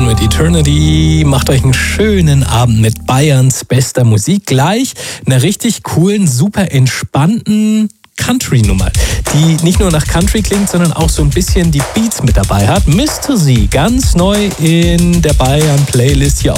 mit Eternity. Macht euch einen schönen Abend mit Bayerns bester Musik. Gleich einer richtig coolen, super entspannten Country-Nummer, die nicht nur nach Country klingt, sondern auch so ein bisschen die Beats mit dabei hat. Mr. Z, ganz neu in der Bayern-Playlist hier